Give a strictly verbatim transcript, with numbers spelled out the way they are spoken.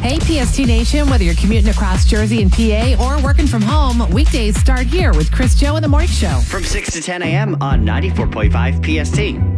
Hey, P S T Nation, whether you're commuting across Jersey and P A or working from home, weekdays start here with Chris Joe and the Morning Show. From six to ten a.m. on ninety-four point five P S T.